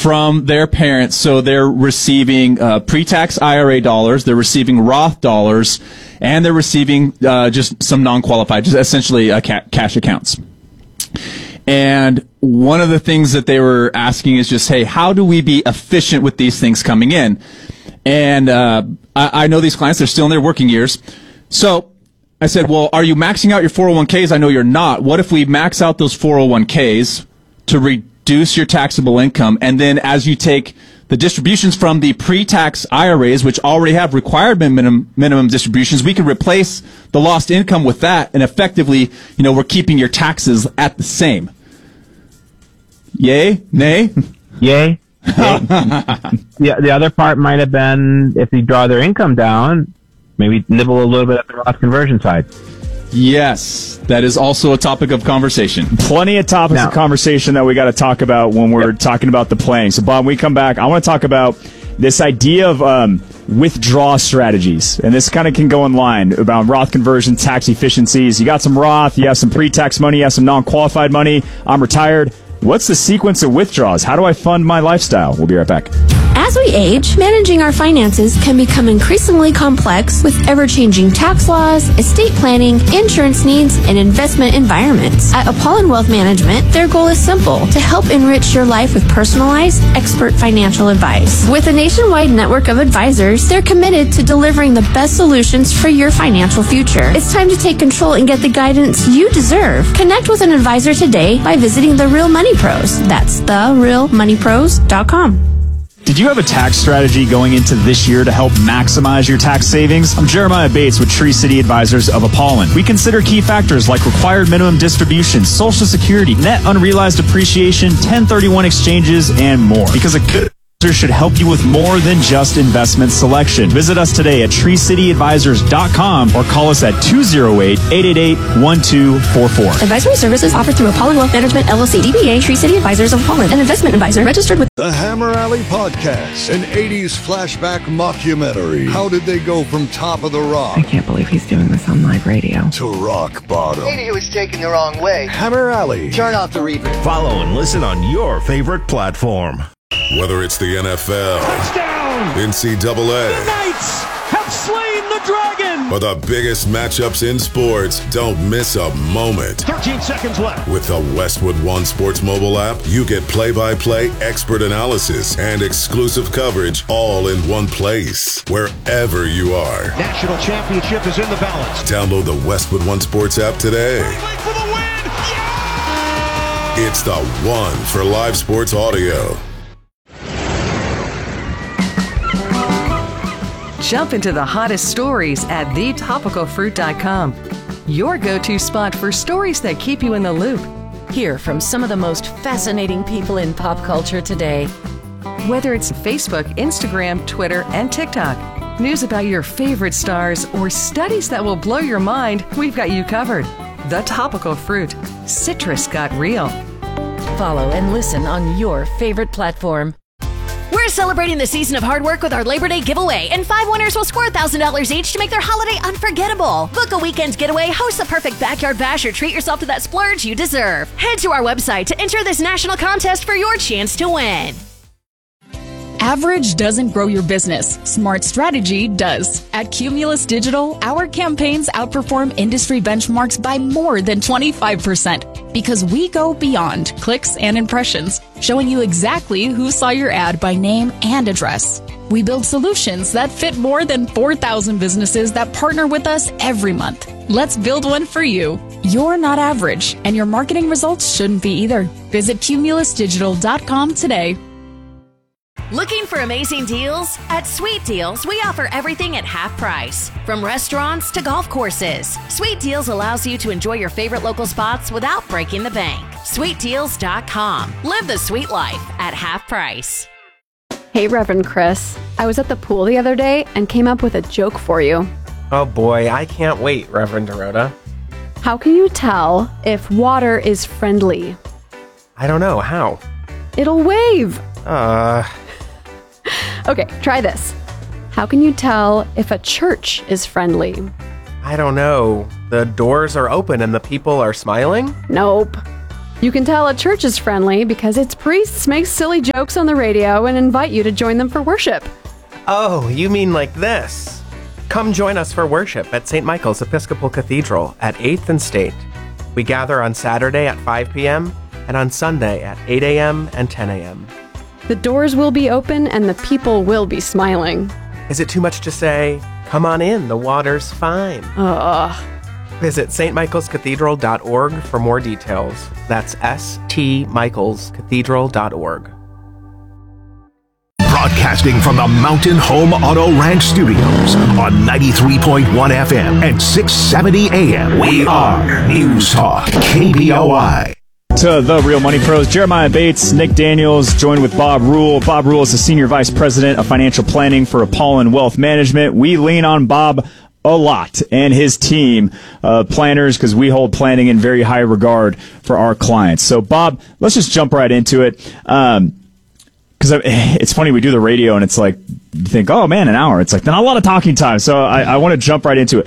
from their parents. So they're receiving pre-tax IRA dollars, they're receiving Roth dollars, and they're receiving just some non-qualified, just essentially cash accounts. And one of the things that they were asking is just, hey, how do we be efficient with these things coming in? And I know these clients, they're still in their working years. So I said, well, are you maxing out your 401ks? I know you're not. What if we max out those 401ks to reduce your taxable income, and then as you take the distributions from the pre-tax IRAs, which already have required minimum distributions, we can replace the lost income with that, and effectively, we're keeping your taxes at the same. Yay? Nay? Yay. The other part might have been, if you draw their income down, maybe nibble a little bit at the Roth conversion side. Yes, that is also a topic of conversation. Plenty of topics of conversation that we got to talk about when we're talking about the planning. So, Bob, when we come back, I want to talk about this idea of withdrawal strategies. And this kind of can go in line about Roth conversion, tax efficiencies. You got some Roth, you have some pre-tax money, you have some non-qualified money. I'm retired. What's the sequence of withdrawals? How do I fund my lifestyle? We'll be right back. As we age, managing our finances can become increasingly complex with ever-changing tax laws, estate planning, insurance needs, and investment environments. At Apollon Wealth Management, their goal is simple: to help enrich your life with personalized, expert financial advice. With a nationwide network of advisors, they're committed to delivering the best solutions for your financial future. It's time to take control and get the guidance you deserve. Connect with an advisor today by visiting The Real Money Pros. That's therealmoneypros.com. Did you have a tax strategy going into this year to help maximize your tax savings? I'm Jeremiah Bates with Tree City Advisors of Apollon. We consider key factors like required minimum distributions, Social Security, net unrealized appreciation, 1031 exchanges, and more. Because a good advisor should help you with more than just investment selection. Visit us today at treecityadvisors.com or call us at 208-888-1244. Advisory services offered through Apollon Wealth Management, LLC, DBA, Tree City Advisors of Apollon, an investment advisor registered with The Hammer Alley Podcast, an 80s flashback mockumentary. How did they go from top of the rock? I can't believe he's doing this on live radio. To rock bottom. Maybe he was taken the wrong way. Hammer Alley. Turn off the replay. Follow and listen on your favorite platform. Whether it's the NFL, touchdown, NCAA, the Knights have slain the dragon, or the biggest matchups in sports, don't miss a moment. 13 seconds left. With the Westwood One Sports mobile app, you get play-by-play expert analysis and exclusive coverage all in one place, wherever you are. National championship is in the balance. Download the Westwood One Sports app today. For the win! Yeah! It's the one for live sports audio. Jump into the hottest stories at thetopicalfruit.com. Your go-to spot for stories that keep you in the loop. Hear from some of the most fascinating people in pop culture today. Whether it's Facebook, Instagram, Twitter, and TikTok, news about your favorite stars, or studies that will blow your mind, we've got you covered. The Topical Fruit. Citrus got real. Follow and listen on your favorite platform. We're celebrating the season of hard work with our Labor Day giveaway, and 5 winners will score $1,000 each to make their holiday unforgettable. Book a weekend getaway, host a perfect backyard bash, or treat yourself to that splurge you deserve. Head to our website to enter this national contest for your chance to win. Average doesn't grow your business. Smart strategy does. At Cumulus Digital, our campaigns outperform industry benchmarks by more than 25% because we go beyond clicks and impressions, showing you exactly who saw your ad by name and address. We build solutions that fit more than 4,000 businesses that partner with us every month. Let's build one for you. You're not average, and your marketing results shouldn't be either. Visit cumulusdigital.com today. Looking for amazing deals? At Sweet Deals, we offer everything at half price. From restaurants to golf courses, Sweet Deals allows you to enjoy your favorite local spots without breaking the bank. SweetDeals.com. Live the sweet life at half price. Hey, Reverend Chris. I was at the pool the other day and came up with a joke for you. Oh boy, I can't wait, Reverend Dorota. How can you tell if water is friendly? I don't know. How? It'll wave. Okay, try this. How can you tell if a church is friendly? I don't know. The doors are open and the people are smiling? Nope. You can tell a church is friendly because its priests make silly jokes on the radio and invite you to join them for worship. Oh, you mean like this? Come join us for worship at St. Michael's Episcopal Cathedral at 8th and State. We gather on Saturday at 5 p.m. and on Sunday at 8 a.m. and 10 a.m. The doors will be open and the people will be smiling. Is it too much to say, come on in, the water's fine? Visit stmichaelscathedral.org for more details. That's stmichaelscathedral.org. Broadcasting from the Mountain Home Auto Ranch Studios on 93.1 FM and 670 AM. We are News Talk KBOI. To the Real Money Pros, Jeremiah Bates, Nick Daniels, joined with Bob Rule. Bob Rule is the Senior Vice President of Financial Planning for Apollon Wealth Management. We lean on Bob a lot and his team of planners because we hold planning in very high regard for our clients. So, Bob, let's just jump right into it. Because it's funny, we do the radio and it's like, you think, oh man, an hour. It's like, not a lot of talking time. So I want to jump right into it.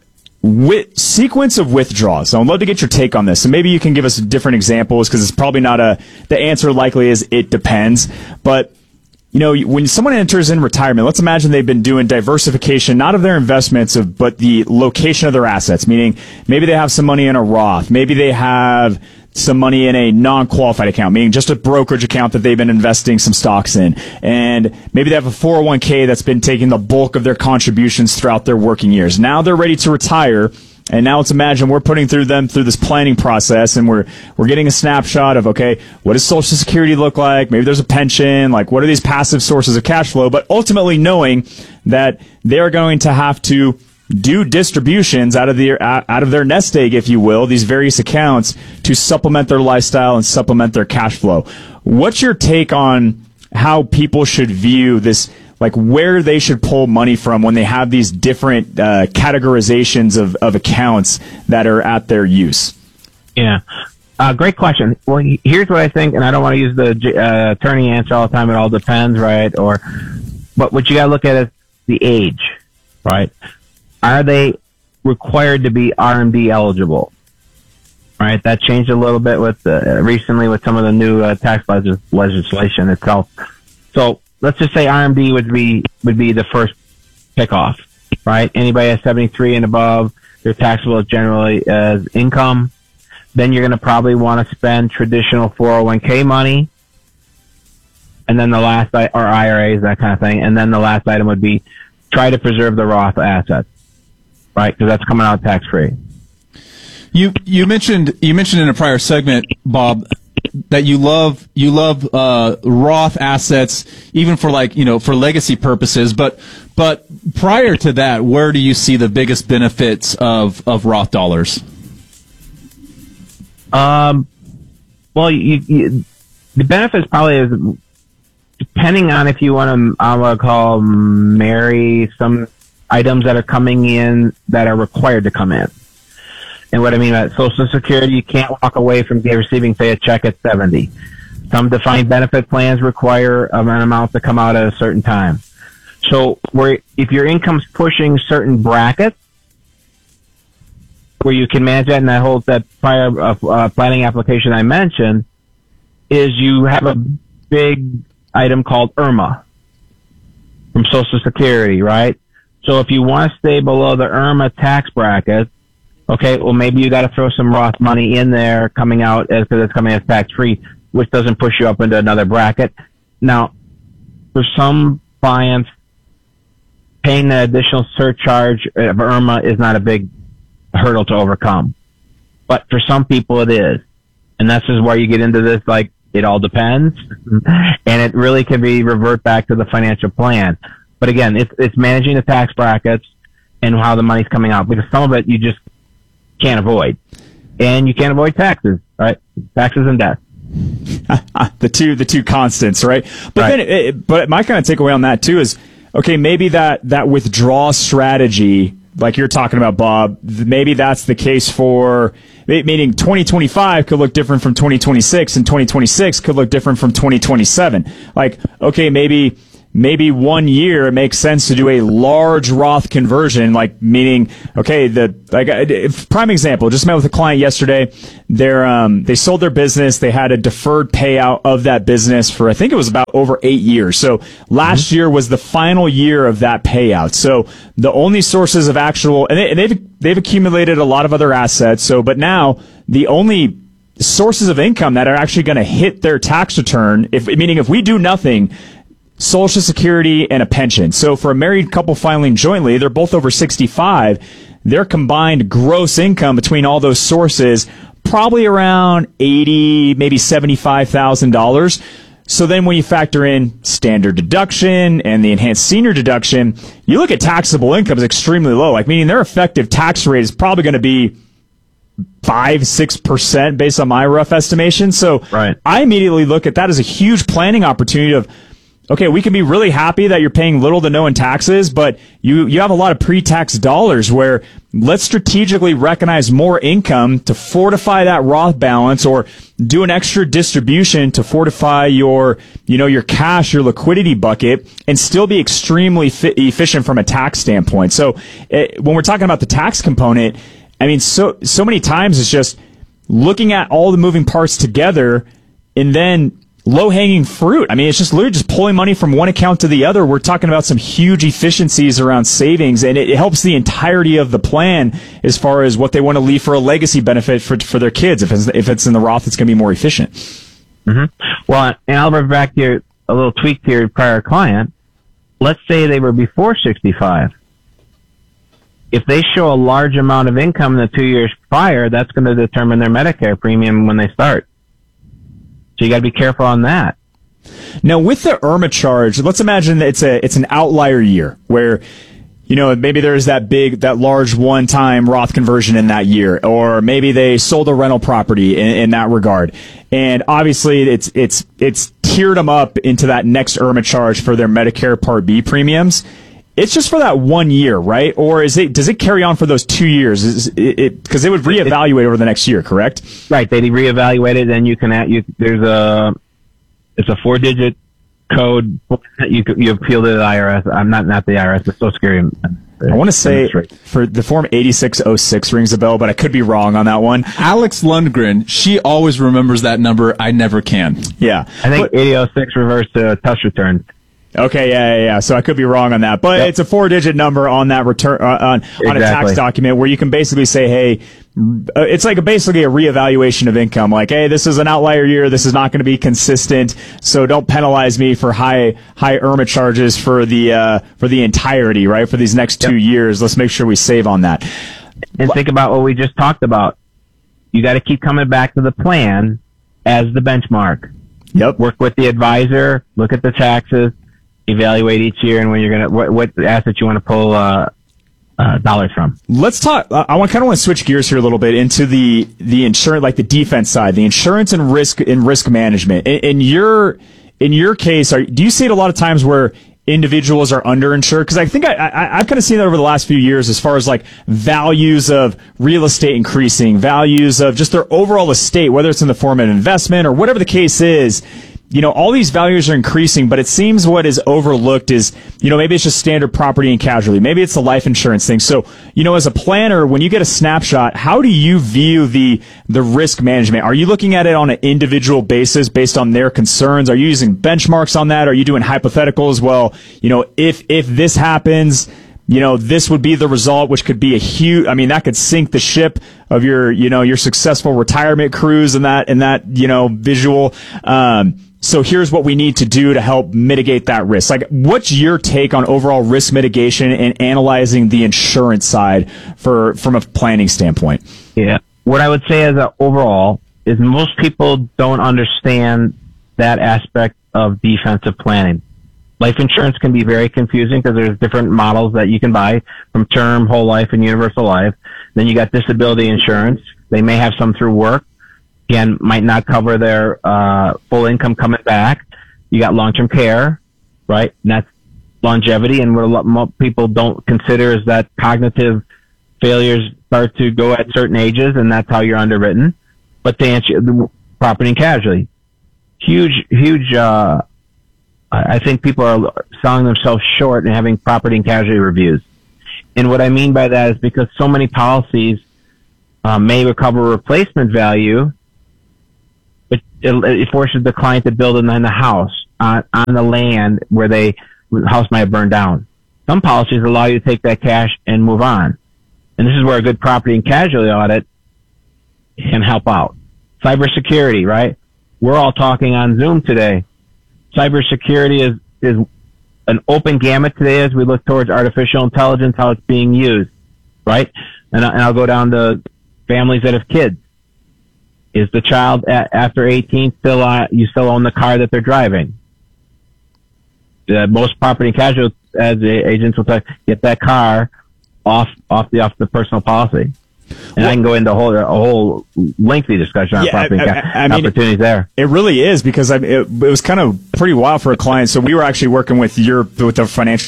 Sequence of withdrawals. So I'd love to get your take on this. So maybe you can give us different examples because it's probably not the answer likely is it depends. But, you know, when someone enters in retirement, let's imagine they've been doing diversification, not of their investments, but the location of their assets, meaning maybe they have some money in a Roth. Maybe they have some money in a non-qualified account, meaning just a brokerage account that they've been investing some stocks in. And maybe they have a 401k that's been taking the bulk of their contributions throughout their working years. Now they're ready to retire. And now let's imagine we're putting them through this planning process and we're getting a snapshot of, okay, what does Social Security look like? Maybe there's a pension. Like, what are these passive sources of cash flow? But ultimately knowing that they're going to have to do distributions out of their nest egg, if you will, these various accounts to supplement their lifestyle and supplement their cash flow. What's your take on how people should view this, like where they should pull money from when they have these different categorizations of accounts that are at their use? Yeah. Great question. Well, here's what I think, and I don't want to use the attorney answer all the time. It all depends, right? But what you got to look at is the age, right? Are they required to be RMD eligible? Right, that changed a little bit with recently with some of the new tax legislation itself. So let's just say RMD would be the first pickoff, right? Anybody at 73 and above, their taxable is generally as income. Then you're going to probably want to spend traditional 401k money, and then the last or IRAs, that kind of thing. And then the last item would be try to preserve the Roth assets. Right, because that's coming out tax free. You mentioned in a prior segment, Bob, that you love Roth assets, even for for legacy purposes. But prior to that, where do you see the biggest benefits of Roth dollars? Well, the benefits probably is depending on if you want to marry some items that are coming in that are required to come in. And what I mean by Social Security, you can't walk away from receiving, say, a check at 70. Some defined benefit plans require an amount to come out at a certain time. So if your income's pushing certain brackets, where you can manage that, and that prior planning application I mentioned, is you have a big item called IRMA from Social Security, right? So if you want to stay below the IRMA tax bracket, okay, well maybe you got to throw some Roth money in there coming out because it's coming as tax free, which doesn't push you up into another bracket. Now, for some clients, paying the additional surcharge of IRMA is not a big hurdle to overcome, but for some people it is, and this is where you get into this like it all depends, and it really can be revert back to the financial plan. But again, it's managing the tax brackets and how the money's coming out, because some of it you just can't avoid. And you can't avoid taxes, right? Taxes and death. the two constants, right? But right. Then, but my kind of takeaway on that too is, okay, maybe that withdrawal strategy, like you're talking about, Bob, maybe that's the case for, meaning 2025 could look different from 2026, and 2026 could look different from 2027. Like, okay, maybe maybe 1 year it makes sense to do a large Roth conversion, like meaning, okay, prime example, just met with a client yesterday. They sold their business. They had a deferred payout of that business for, I think it was about over 8 years. So last year was the final year of that payout. So the only sources of actual, and they've accumulated a lot of other assets. So, but now the only sources of income that are actually going to hit their tax return, meaning if we do nothing, Social Security and a pension. So for a married couple filing jointly, they're both over 65. Their combined gross income between all those sources, probably around $80,000, maybe $75,000. So then when you factor in standard deduction and the enhanced senior deduction, you look at taxable income is extremely low, like meaning their effective tax rate is probably going to be 5-6% based on my rough estimation. So right. I immediately look at that as a huge planning opportunity of, okay, we can be really happy that you're paying little to no in taxes, but you have a lot of pre-tax dollars where let's strategically recognize more income to fortify that Roth balance or do an extra distribution to fortify your cash, your liquidity bucket, and still be extremely efficient from a tax standpoint. So when we're talking about the tax component, I mean, so many times it's just looking at all the moving parts together and then low-hanging fruit. I mean, it's just literally just pulling money from one account to the other. We're talking about some huge efficiencies around savings, and it helps the entirety of the plan as far as what they want to leave for a legacy benefit for their kids. If it's in the Roth, it's going to be more efficient. Mm-hmm. Well, and I'll revert back to a little tweak to your prior client. Let's say they were before 65. If they show a large amount of income in the 2 years prior, that's going to determine their Medicare premium when they start. So you got to be careful on that. Now, with the IRMA charge, let's imagine that it's an outlier year where, maybe there's that large one-time Roth conversion in that year, or maybe they sold a rental property in that regard. And obviously it's tiered them up into that next IRMA charge for their Medicare Part B premiums. It's just for that 1 year, right? Or does it carry on for those 2 years? Because they would reevaluate over the next year, correct? Right. They reevaluate it, then you can it's a 4-digit code. You appeal to the IRS. I'm not the IRS, the Social Security. I want to say for the form 8606 rings a bell, but I could be wrong on that one. Alex Lundgren, she always remembers that number. I never can. Yeah. I think 8006 reverts to touch return. Okay, yeah. So I could be wrong on that, but It's a 4-digit number on that return on a tax document where you can basically say, hey, it's like basically a reevaluation of income. Like, hey, this is an outlier year. This is not going to be consistent. So don't penalize me for high IRMA charges for the entirety, right? For these next 2 years. Let's make sure we save on that. And think about what we just talked about. You got to keep coming back to the plan as the benchmark. Yep. Work with the advisor. Look at the taxes. Evaluate each year and when you're what assets you want to pull dollars from. Let's talk. I kind of want to switch gears here a little bit into the insurance, like the defense side, the insurance and risk management. In your case, do you see it a lot of times where individuals are underinsured? Because I think I've kind of seen that over the last few years as far as like values of real estate increasing, values of just their overall estate, whether it's in the form of investment or whatever the case is. All these values are increasing, but it seems what is overlooked is, maybe it's just standard property and casualty. Maybe it's the life insurance thing. So, as a planner, when you get a snapshot, how do you view the risk management? Are you looking at it on an individual basis based on their concerns? Are you using benchmarks on that? Are you doing hypotheticals? Well, if this happens, this would be the result, which could be that could sink the ship of your successful retirement cruise and that visual. So here's what we need to do to help mitigate that risk. Like, what's your take on overall risk mitigation and analyzing the insurance side from a planning standpoint? Yeah. What I would say as overall is most people don't understand that aspect of defensive planning. Life insurance can be very confusing because there's different models that you can buy from term, whole life, and universal life. Then you got disability insurance. They may have some through work. Again, might not cover their full income coming back. You got long-term care, right? And that's longevity. And what most people don't consider is that cognitive failures start to go at certain ages, and that's how you're underwritten. But to answer the property and casualty, huge I think people are selling themselves short and having property and casualty reviews. And what I mean by that is because so many policies may recover replacement value, it forces the client to build in the house on the land where the house might have burned down. Some policies allow you to take that cash and move on. And this is where a good property and casualty audit can help out. Cybersecurity, right? We're all talking on Zoom today. Cybersecurity is an open gamut today as we look towards artificial intelligence, how it's being used, right? And I'll go down to families that have kids. Is the child after 18 you still own the car that they're driving? Most property and casualty as agents will get that car off the personal policy. And I can go into a whole lengthy discussion on property and opportunities there. It really is, because it was kind of pretty wild for a client. So we were actually working with the financial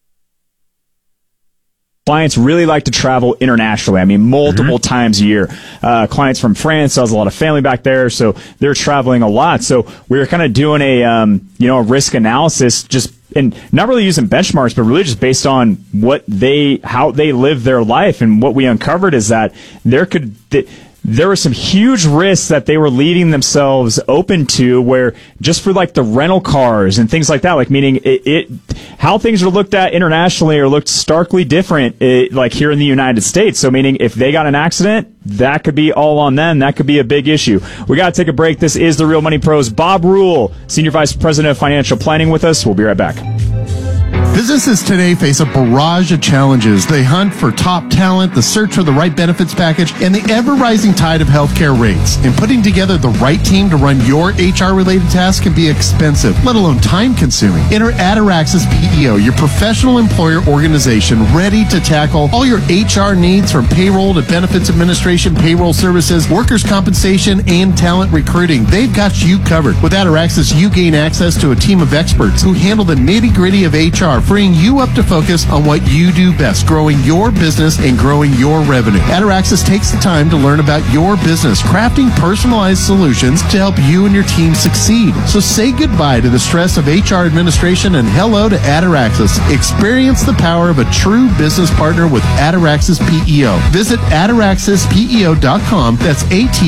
clients really like to travel internationally. I mean, multiple times a year. Clients from France, there's a lot of family back there, so they're traveling a lot. So we were kind of doing a risk analysis, and not really using benchmarks, but really just based on how they live their life. And what we uncovered is that there were some huge risks that they were leaving themselves open to, where just for like the rental cars and things like that, like meaning how things are looked at internationally are looked starkly different, like here in the United States. So meaning if they got an accident, that could be all on them. That could be a big issue. We got to take a break. This is the Real Money Pros. Bob Rule, Senior Vice President of Financial Planning, with us. We'll be right back. Businesses today face a barrage of challenges. They hunt for top talent, the search for the right benefits package, and the ever-rising tide of healthcare rates. And putting together the right team to run your HR-related tasks can be expensive, let alone time-consuming. Enter Ataraxis PEO, your professional employer organization ready to tackle all your HR needs, from payroll to benefits administration, payroll services, workers' compensation, and talent recruiting. They've got you covered. With Ataraxis, you gain access to a team of experts who handle the nitty-gritty of HR, freeing you up to focus on what you do best, growing your business and growing your revenue. Ataraxis takes the time to learn about your business, crafting personalized solutions to help you and your team succeed. So say goodbye to the stress of HR administration and hello to Ataraxis. Experience the power of a true business partner with Ataraxis PEO. Visit ataraxispeo.com. That's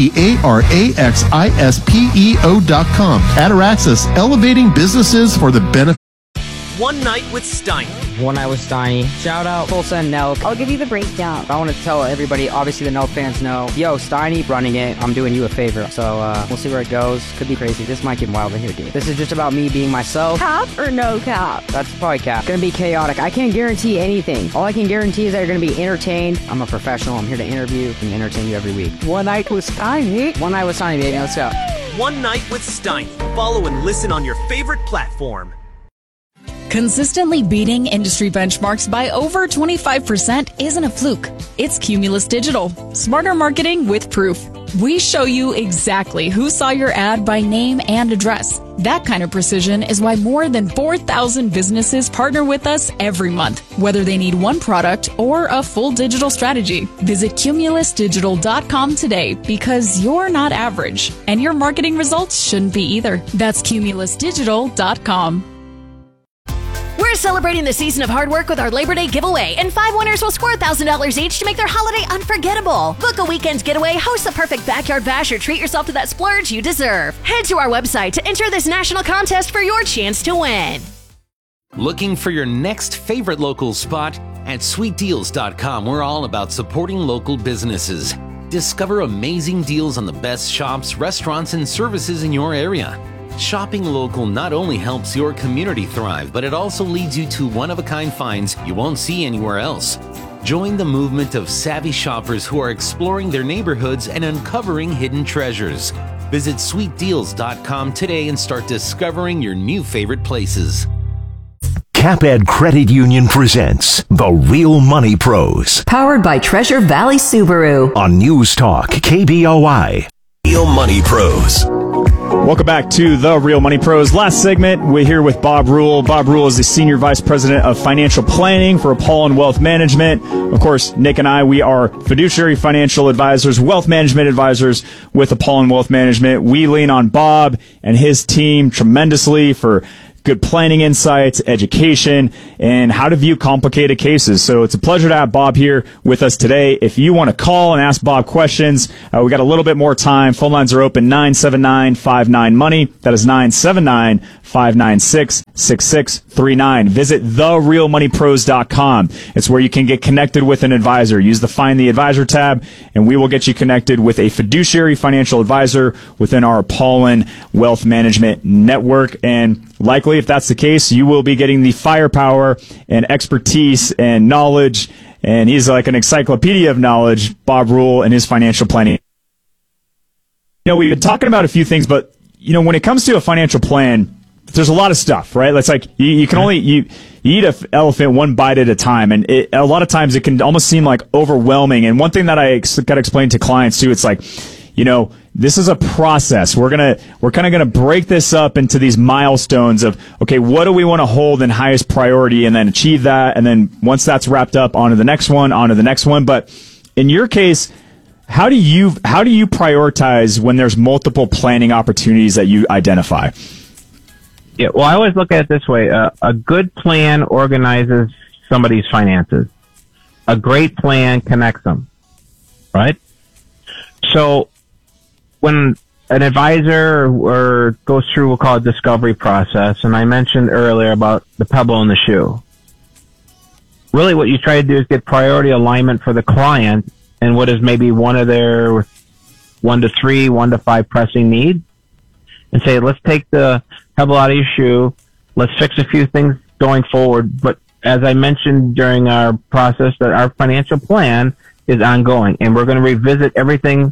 ATARAXISPEO.com. Ataraxis, elevating businesses for the benefit. One Night with Steiny. One Night with Steiny. Shout out Tulsa and Nelk. I'll give you the breakdown. I want to tell everybody, obviously the Nelk fans know, yo, Steiny running it, I'm doing you a favor. So we'll see where it goes. Could be crazy. This might get wilder here, dude. This is just about me being myself. Cap or no cap? That's probably cap. Gonna be chaotic. I can't guarantee anything. All I can guarantee is that you're gonna be entertained. I'm a professional. I'm here to interview and entertain you every week. One Night with Steiny. One Night with Steiny, baby. Let's go. One Night with Steiny. Follow and listen on your favorite platform. Consistently beating industry benchmarks by over 25% isn't a fluke. It's Cumulus Digital. Smarter marketing with proof. We show you exactly who saw your ad by name and address. That kind of precision is why more than 4,000 businesses partner with us every month, whether they need one product or a full digital strategy. Visit cumulusdigital.com today, because you're not average, and your marketing results shouldn't be either. That's cumulusdigital.com. We're celebrating the season of hard work with our Labor Day giveaway, and 5 winners will score $1,000 each to make their holiday unforgettable. Book a weekend getaway, host the perfect backyard bash, or treat yourself to that splurge you deserve. Head to our website to enter this national contest for your chance to win. Looking for your next favorite local spot? At sweetdeals.com, we're all about supporting local businesses. Discover amazing deals on the best shops, restaurants, and services in your area. Shopping local not only helps your community thrive, but it also leads you to one-of-a-kind finds you won't see anywhere else. Join the movement of savvy shoppers who are exploring their neighborhoods and uncovering hidden treasures. Visit sweetdeals.com today and start discovering your new favorite places. CapEd Credit Union presents The Real Money Pros. Powered by Treasure Valley Subaru. On News Talk KBOI. Real Money Pros. Welcome back to the Real Money Pros. Last segment, we're here with Bob Rule. Bob Rule is the Senior Vice President of Financial Planning for Apollon Wealth Management. Of course, Nick and I, we are fiduciary financial advisors, wealth management advisors with Apollon Wealth Management. We lean on Bob and his team tremendously for good planning insights, education, and how to view complicated cases. So it's a pleasure to have Bob here with us today. If you want to call and ask Bob questions, we got a little bit more time. Phone lines are open, 979-59-MONEY. That is 979-596-6639. Visit therealmoneypros.com. It's where you can get connected with an advisor. Use the Find the Advisor tab, and we will get you connected with a fiduciary financial advisor within our Paulin Wealth Management Network. And likely, if that's the case, you will be getting the firepower and expertise and knowledge, and he's like an encyclopedia of knowledge, Bob Rule, and his financial planning. We've been talking about a few things, but, when it comes to a financial plan, there's a lot of stuff, right? It's like you can only you eat an elephant one bite at a time, and a lot of times it can almost seem like overwhelming. And one thing that I got to explain to clients too, it's like, this is a process. We're kind of gonna break this up into these milestones of, okay, what do we want to hold in highest priority, and then achieve that, and then once that's wrapped up, on to the next one. But in your case, how do you prioritize when there's multiple planning opportunities that you identify? Yeah, well, I always look at it this way. A good plan organizes somebody's finances. A great plan connects them, right? So when an advisor or goes through, we'll call it discovery process, and I mentioned earlier about the pebble in the shoe. Really what you try to do is get priority alignment for the client and what is maybe one of their 1 to 3, 1 to 5 pressing needs, and say, let's take the pebble out of your shoe. Let's fix a few things going forward. But as I mentioned during our process, that our financial plan is ongoing, and we're going to revisit everything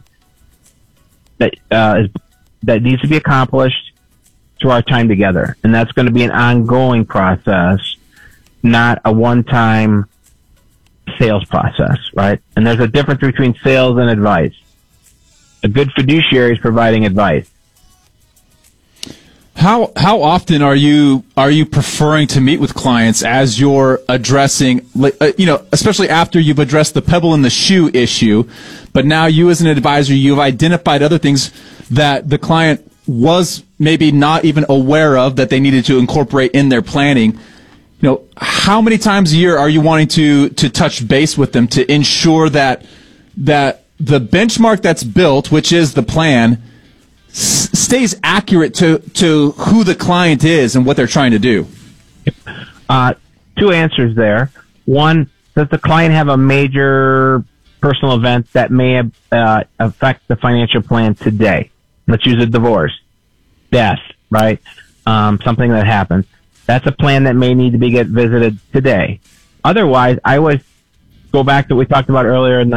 that needs to be accomplished through our time together. And that's going to be an ongoing process, not a one-time sales process, right? And there's a difference between sales and advice. A good fiduciary is providing advice. How often are you preferring to meet with clients as you're addressing, especially after you've addressed the pebble in the shoe issue, but now you as an advisor, you've identified other things that the client was maybe not even aware of that they needed to incorporate in their planning. How many times a year are you wanting to touch base with them to ensure that the benchmark that's built, which is the plan, stays accurate to who the client is and what they're trying to do? Two answers there. One, does the client have a major personal event that may affect the financial plan today? Let's use a divorce, death, right? Something that happens. That's a plan that may need to get visited today. Otherwise, I always go back to what we talked about earlier in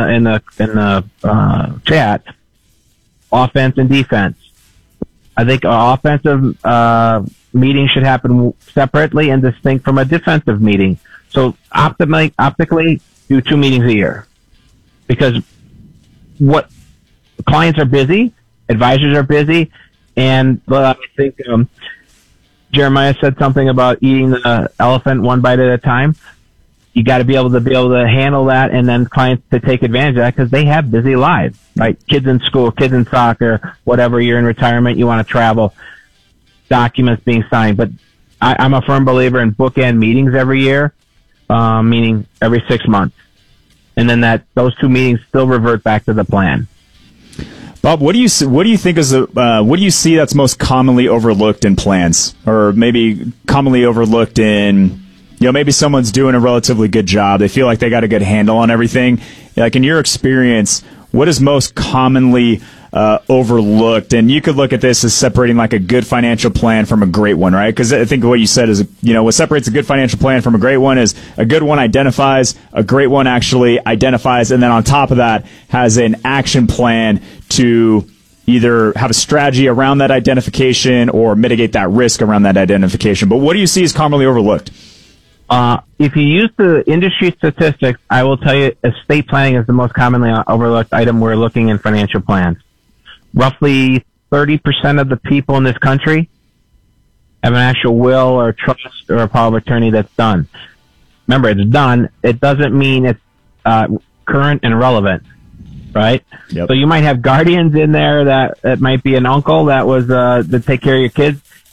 the chat, offense and defense. I think an offensive meeting should happen separately and distinct from a defensive meeting. So optically, do 2 meetings a year. Because what clients are busy, advisors are busy, and I think Jeremiah said something about eating the elephant one bite at a time. You got to be able to handle that, and then clients to take advantage of that because they have busy lives, right? Kids in school, kids in soccer, whatever. You're in retirement, you want to travel, documents being signed. But I'm a firm believer in bookend meetings every year, meaning every 6 months, and then those 2 meetings still revert back to the plan. Bob, what do you think is what do you see that's most commonly overlooked in plans, or maybe commonly overlooked in? Maybe someone's doing a relatively good job. They feel like they got a good handle on everything. Like in your experience, what is most commonly overlooked? And you could look at this as separating like a good financial plan from a great one, right? Because I think what you said is, what separates a good financial plan from a great one is a good one identifies, a great one actually identifies, and then on top of that has an action plan to either have a strategy around that identification or mitigate that risk around that identification. But what do you see as commonly overlooked? If you use the industry statistics, I will tell you estate planning is the most commonly overlooked item we're looking in financial plans. Roughly 30% of the people in this country have an actual will or trust or a power of attorney that's done. Remember, it's done. It doesn't mean it's current and relevant, right? Yep. So you might have guardians in there that might be an uncle that was to take care of your kids,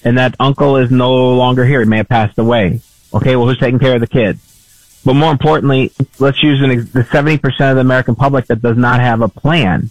and that uncle is no longer here. He may have passed away. Okay, well, who's taking care of the kids? But more importantly, let's use the 70% of the American public that does not have a plan.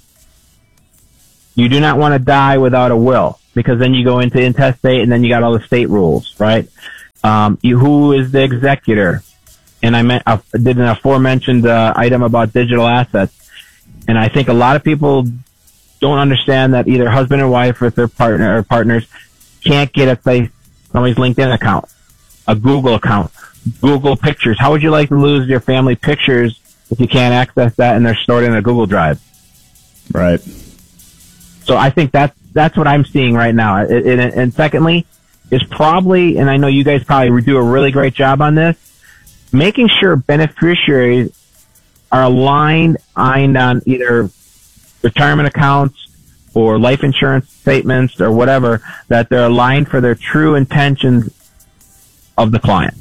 You do not want to die without a will, because then you go into intestate, and then you got all the state rules, right? Who is the executor? And I did an aforementioned item about digital assets, and I think a lot of people don't understand that either husband or wife or their partner or partners can't get somebody's LinkedIn account, a Google account, Google Pictures. How would you like to lose your family pictures if you can't access that and they're stored in a Google Drive? Right. So I think that's what I'm seeing right now. And secondly, is probably, and I know you guys probably do a really great job on this, making sure beneficiaries are aligned on either retirement accounts or life insurance statements or whatever, that they're aligned for their true intentions of the client.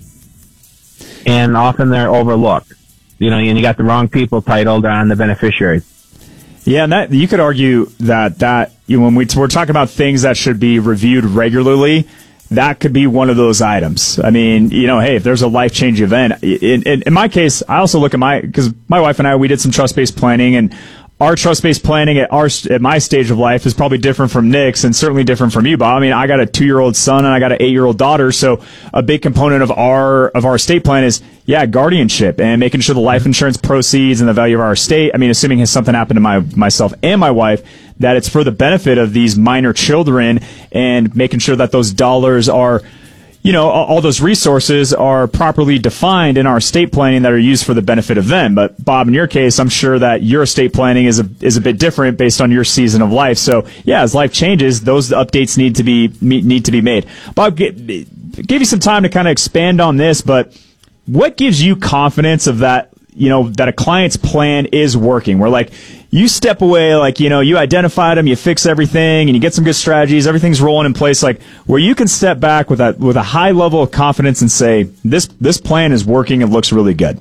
And often they're overlooked, and you got the wrong people titled on the beneficiaries. Yeah, and that you could argue that when we're talking about things that should be reviewed regularly, that could be one of those items. I mean, hey, if there's a life-changing event, in my case, I also look at because my wife and I, we did some trust-based planning, and our trust-based planning at my stage of life is probably different from Nick's and certainly different from you, Bob. I mean, I got a 2-year-old son and I got an 8-year-old daughter, so a big component of our estate plan is, guardianship and making sure the life insurance proceeds and the value of our estate. I mean, assuming something happened to myself and my wife, that it's for the benefit of these minor children, and making sure that those dollars are, all those resources are properly defined in our estate planning that are used for the benefit of them. But Bob, in your case, I'm sure that your estate planning is a bit different based on your season of life. So as life changes, those updates need to be made. Bob, give you some time to kind of expand on this, but what gives you confidence of that, that a client's plan is working? Where you step away, you identified them, you fix everything, and you get some good strategies, everything's rolling in place, where you can step back with a high level of confidence and say, this plan is working, it looks really good.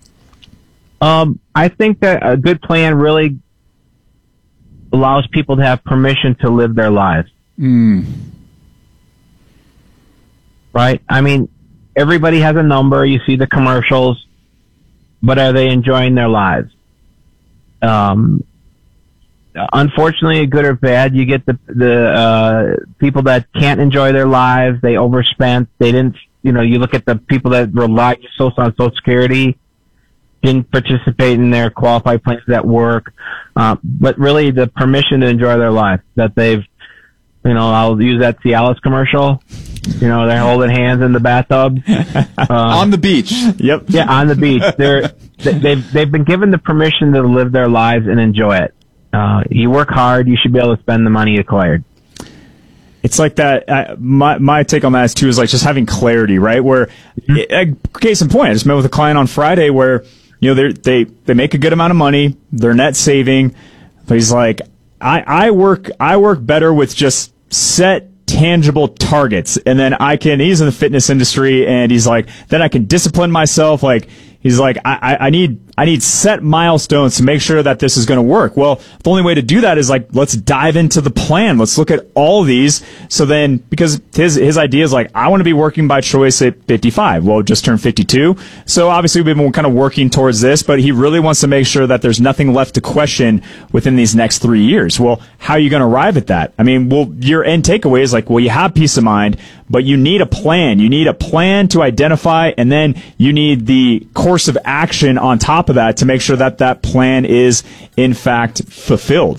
I think that a good plan really allows people to have permission to live their lives. Right? I mean, everybody has a number, you see the commercials, but are they enjoying their lives? Unfortunately, good or bad, you get the people that can't enjoy their lives. They overspent. They didn't, you look at the people that rely on Social Security, didn't participate in their qualified plans at work. But really the permission to enjoy their life, that they've, I'll use that Cialis commercial. They're holding hands in the bathtub. On the beach. Yep. Yeah, on the beach. They've been given the permission to live their lives and enjoy it. You work hard, you should be able to spend the money you acquired. It's like that. My take on that is too, is just having clarity, right? Where, case in point, I just met with a client on Friday where, they make a good amount of money, they're net saving, but he's like, I work better with just set tangible targets, and then he's in the fitness industry, and he's like, then I can discipline myself. He's like, I need set milestones to make sure that this is going to work. Well, the only way to do that is let's dive into the plan. Let's look at all of these. So then, because his idea is I want to be working by choice at 55. Well, just turned 52. So obviously we've been kind of working towards this, but he really wants to make sure that there's nothing left to question within these next 3 years. Well, how are you going to arrive at that? I mean, your end takeaway is you have peace of mind, but you need a plan. You need a plan to identify, and then you need the course of action on top of that to make sure that that plan is in fact fulfilled.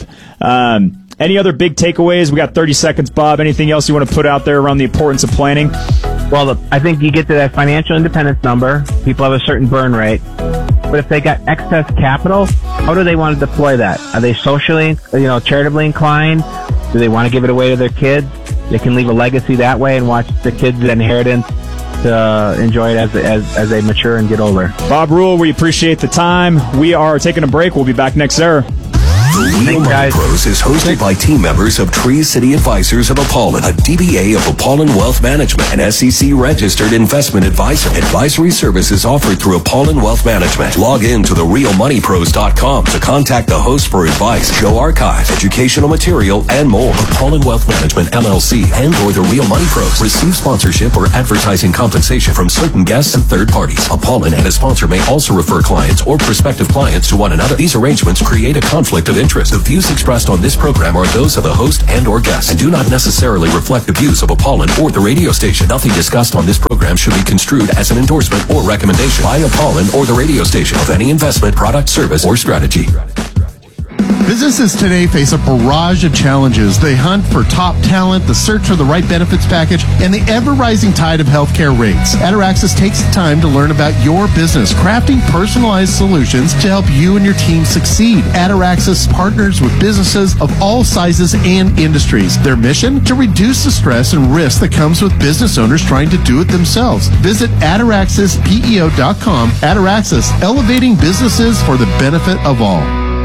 Any other big takeaways? We got 30 seconds, Bob. Anything else you want to put out there around the importance of planning? Well, I think you get to that financial independence number. People have a certain burn rate. But if they got excess capital, how do they want to deploy that? Are they socially, charitably inclined? Do they want to give it away to their kids? They can leave a legacy that way and watch the kids' inheritance to enjoy it as they mature and get older. Bob Rule, we appreciate the time. We are taking a break. We'll be back next hour. The Real Money Pros is hosted by team members of Tree City Advisors of Apollon, a DBA of Apollon Wealth Management, an SEC-registered investment advisor. Advisory services offered through Apollon Wealth Management. Log in to therealmoneypros.com to contact the host for advice, show archives, educational material, and more. Apollon Wealth Management, LLC, and or The Real Money Pros receive sponsorship or advertising compensation from certain guests and third parties. Apollon and a sponsor may also refer clients or prospective clients to one another. These arrangements create a conflict of interest. The views expressed on this program are those of the host and or guest and do not necessarily reflect the views of Apollon or the radio station. Nothing discussed on this program should be construed as an endorsement or recommendation by Apollon or the radio station of any investment, product, service, or strategy. Businesses today face a barrage of challenges. They hunt for top talent, the search for the right benefits package, and the ever-rising tide of healthcare rates. Ataraxis takes the time to learn about your business, crafting personalized solutions to help you and your team succeed. Ataraxis partners with businesses of all sizes and industries. Their mission? To reduce the stress and risk that comes with business owners trying to do it themselves. Visit ataraxispeo.com. Ataraxis, elevating businesses for the benefit of all.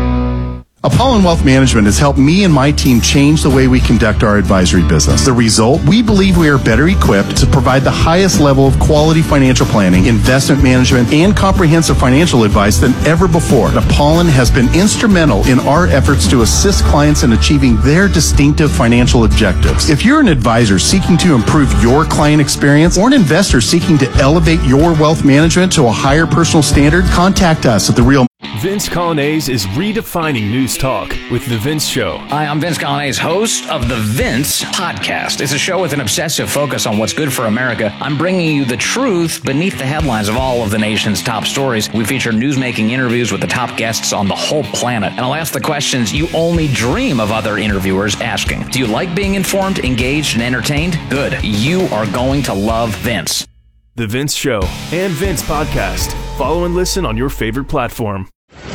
Apollon Wealth Management has helped me and my team change the way we conduct our advisory business. The result? We believe we are better equipped to provide the highest level of quality financial planning, investment management, and comprehensive financial advice than ever before. Apollon has been instrumental in our efforts to assist clients in achieving their distinctive financial objectives. If you're an advisor seeking to improve your client experience or an investor seeking to elevate your wealth management to a higher personal standard, contact us at The Real. Vince Colonnese is redefining news talk with The Vince Show. Hi, I'm Vince Colonnese, host of The Vince Podcast. It's a show with an obsessive focus on what's good for America. I'm bringing you the truth beneath the headlines of all of the nation's top stories. We feature newsmaking interviews with the top guests on the whole planet. And I'll ask the questions you only dream of other interviewers asking. Do you like being informed, engaged, and entertained? Good. You are going to love Vince. The Vince Show and Vince Podcast. Follow and listen on your favorite platform.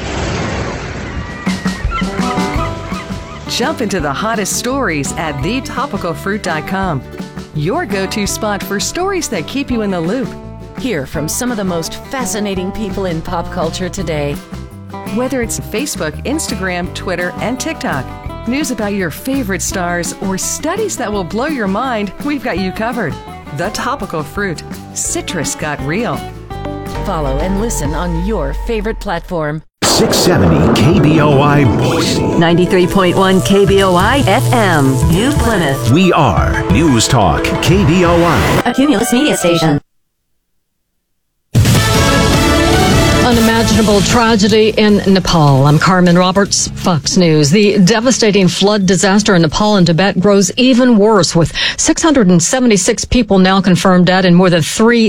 Jump into the hottest stories at thetopicalfruit.com. Your go-to spot for stories that keep you in the loop. Hear from some of the most fascinating people in pop culture today. Whether it's Facebook, Instagram, Twitter, and TikTok, news about your favorite stars, or studies that will blow your mind, we've got you covered. The Topical Fruit. Citrus got real. Follow and listen on your favorite platform. 670 KBOI Boise. 93.1 KBOI FM, New Plymouth. We are News Talk KBOI. A Cumulus media station. Unimaginable tragedy in Nepal. I'm Carmen Roberts, Fox News. The devastating flood disaster in Nepal and Tibet grows even worse, with 676 people now confirmed dead and more than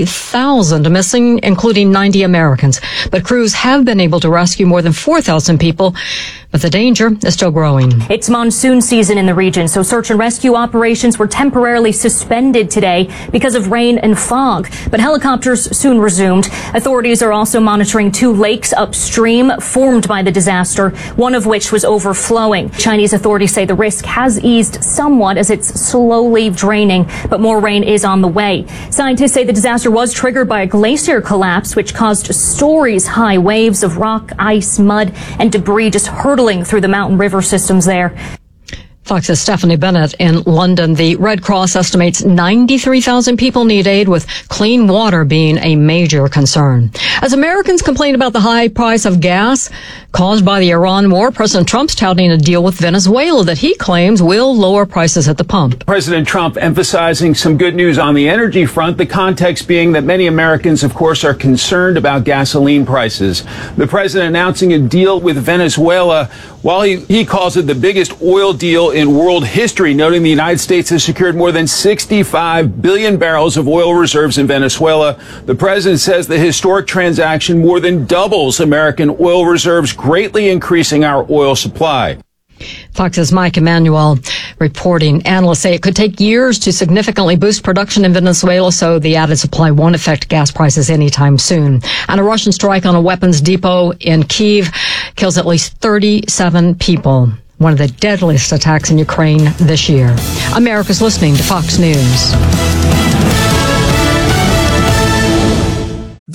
3,000 missing, including 90 Americans. But crews have been able to rescue more than 4,000 people, but the danger is still growing. It's monsoon season in the region, so search and rescue operations were temporarily suspended today because of rain and fog. But helicopters soon resumed. Authorities are also monitoring two lakes upstream formed by the disaster, one of which was overflowing. Chinese authorities say the risk has eased somewhat as it's slowly draining, but more rain is on the way. Scientists say the disaster was triggered by a glacier collapse, which caused stories-high waves of rock, ice, mud, and debris just hurtling through the mountain river systems there. Fox's Stephanie Bennett in London. The Red Cross estimates 93,000 people need aid, with clean water being a major concern. As Americans complain about the high price of gas caused by the Iran war, President Trump's touting a deal with Venezuela that he claims will lower prices at the pump. President Trump emphasizing some good news on the energy front, the context being that many Americans, of course, are concerned about gasoline prices. The president announcing a deal with Venezuela while he calls it the biggest oil deal in world history, noting the United States has secured more than 65 billion barrels of oil reserves in Venezuela. The president says the historic transaction more than doubles American oil reserves, greatly increasing our oil supply. Fox's Mike Emanuel reporting. Analysts say it could take years to significantly boost production in Venezuela, so the added supply won't affect gas prices anytime soon. And a Russian strike on a weapons depot in Kyiv kills at least 37 people. One of the deadliest attacks in Ukraine this year. America's listening to Fox News. The Bob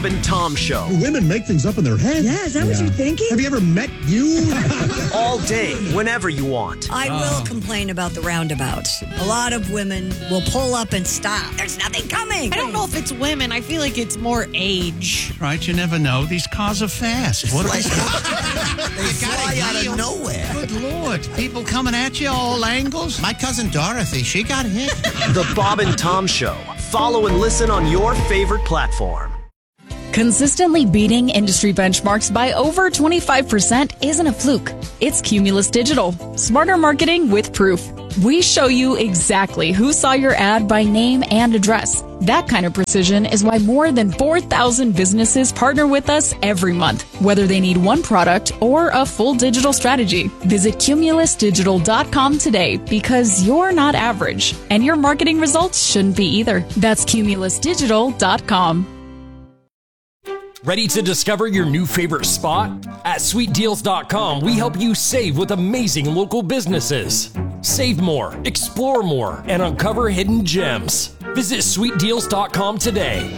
Bob and Tom Show. Women make things up in their head. Yeah, is that what you're thinking? Have you ever met you? All day, whenever you want. I will complain about the roundabouts. A lot of women will pull up and stop. There's nothing coming. I don't know if it's women. I feel like it's more age. Right, you never know. These cars are fast. What are they? They fly out of nowhere. Good Lord. People coming at you all angles. My cousin Dorothy, she got hit. The Bob and Tom Show. Follow and listen on your favorite platform. Consistently beating industry benchmarks by over 25% isn't a fluke. It's Cumulus Digital. Smarter marketing with proof. We show you exactly who saw your ad by name and address. That kind of precision is why more than 4,000 businesses partner with us every month, whether they need one product or a full digital strategy. Visit cumulusdigital.com today because you're not average, and your marketing results shouldn't be either. That's cumulusdigital.com. Ready to discover your new favorite spot? At SweetDeals.com, we help you save with amazing local businesses. Save more, explore more, and uncover hidden gems. Visit SweetDeals.com today.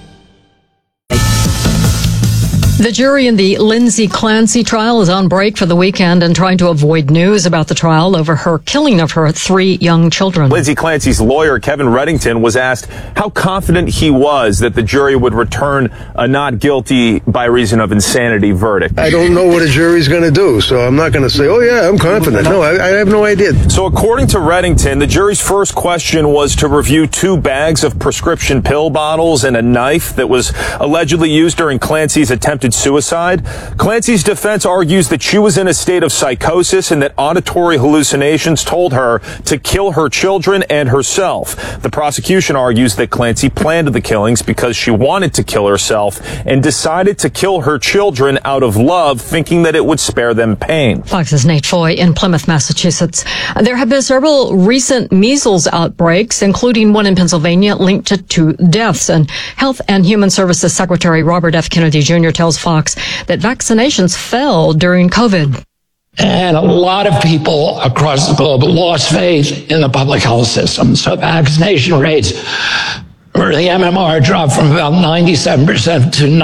The jury in the Lindsay Clancy trial is on break for the weekend and trying to avoid news about the trial over her killing of her 3 young children. Lindsay Clancy's lawyer, Kevin Reddington, was asked how confident he was that the jury would return a not guilty by reason of insanity verdict. I don't know what a jury's going to do, so I'm not going to say, oh yeah, I'm confident. No, I have no idea. So according to Reddington, the jury's first question was to review 2 bags of prescription pill bottles and a knife that was allegedly used during Clancy's attempted suicide. Clancy's defense argues that she was in a state of psychosis and that auditory hallucinations told her to kill her children and herself. The prosecution argues that Clancy planned the killings because she wanted to kill herself and decided to kill her children out of love, thinking that it would spare them pain. Fox's Nate Foy in Plymouth, Massachusetts. There have been several recent measles outbreaks, including one in Pennsylvania linked to 2 deaths. And Health and Human Services Secretary Robert F. Kennedy Jr. tells Fox that vaccinations fell during COVID. And a lot of people across the globe lost faith in the public health system. So vaccination rates for the MMR dropped from about 97% to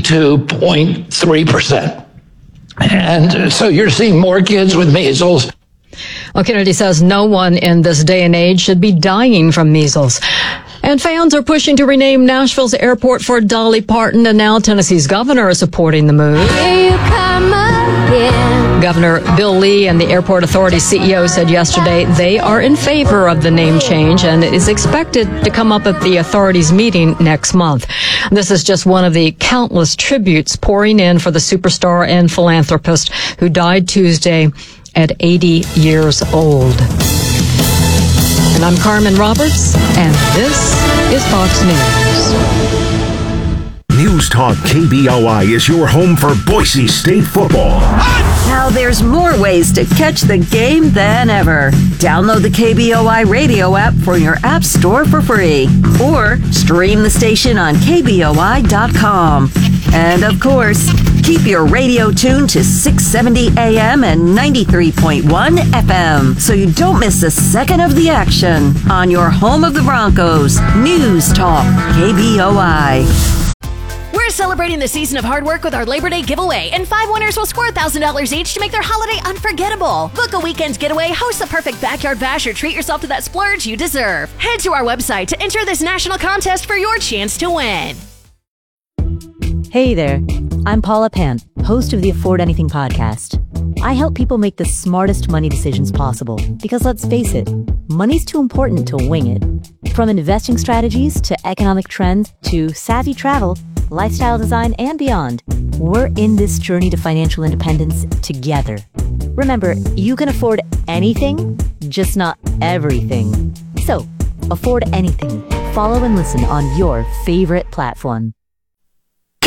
92.3%. And so you're seeing more kids with measles. Well, Kennedy says no one in this day and age should be dying from measles. And fans are pushing to rename Nashville's airport for Dolly Parton, and now Tennessee's governor is supporting the move. Here you come again. Governor Bill Lee and the airport authority's CEO said yesterday they are in favor of the name change, and it is expected to come up at the authority's meeting next month. This is just one of the countless tributes pouring in for the superstar and philanthropist who died Tuesday at 80 years old. And I'm Carmen Roberts, and this is Fox News. News Talk KBOI is your home for Boise State football. Now there's more ways to catch the game than ever. Download the KBOI radio app for your app store for free, or stream the station on KBOI.com. And of course, keep your radio tuned to 670 AM and 93.1 FM so you don't miss a second of the action on your home of the Broncos. News Talk KBOI. We're celebrating the season of hard work with our Labor Day giveaway, and 5 winners will score $1,000 each to make their holiday unforgettable. Book a weekend's getaway, host the perfect backyard bash, or treat yourself to that splurge you deserve. Head to our website to enter this national contest for your chance to win. Hey there, I'm Paula Pant, host of the Afford Anything podcast. I help people make the smartest money decisions possible because, let's face it, money's too important to wing it. From investing strategies to economic trends to savvy travel, lifestyle design, and beyond, we're in this journey to financial independence together. Remember, you can afford anything, just not everything. So, afford anything. Follow and listen on your favorite platform.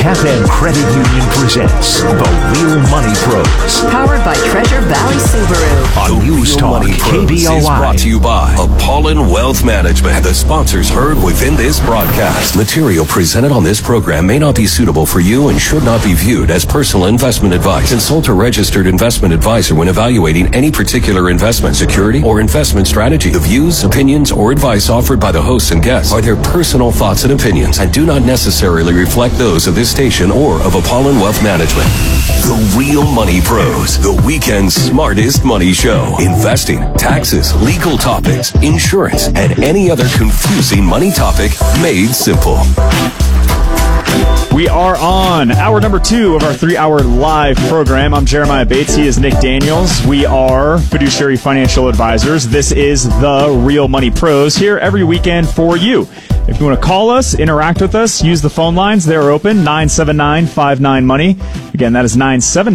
Tappan Credit Union presents The Real Money Pros. Powered by Treasure Valley Subaru. On News Talk KBOI. Is brought to you by Apollon Wealth Management. The sponsors heard within this broadcast. Material presented on this program may not be suitable for you and should not be viewed as personal investment advice. Consult a registered investment advisor when evaluating any particular investment, security, or investment strategy. The views, opinions, or advice offered by the hosts and guests are their personal thoughts and opinions and do not necessarily reflect those of this station or of Apollon Wealth Management. The Real Money Pros, the weekend's smartest money show. Investing, taxes, legal topics, insurance, and any other confusing money topic made simple. We are on hour number 2 of our 3-hour live program. I'm Jeremiah Bates. He is Nick Daniels. We are Fiduciary Financial Advisors. This is the Real Money Pros here every weekend for you. If you want to call us, interact with us, use the phone lines. They're open, 979-59-MONEY. Again, that is